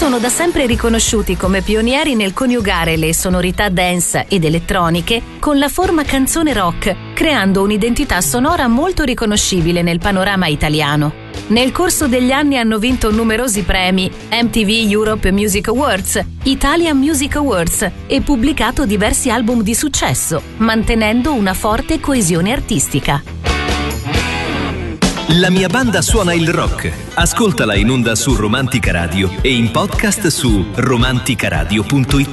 sono da sempre riconosciuti come pionieri nel coniugare le sonorità dance ed elettroniche con la forma canzone rock, creando un'identità sonora molto riconoscibile nel panorama italiano. Nel corso degli anni hanno vinto numerosi premi, MTV Europe Music Awards, Italian Music Awards e pubblicato diversi album di successo, mantenendo una forte coesione artistica. La mia banda suona il rock. Ascoltala in onda su Romantica Radio e in podcast su romanticaradio.it.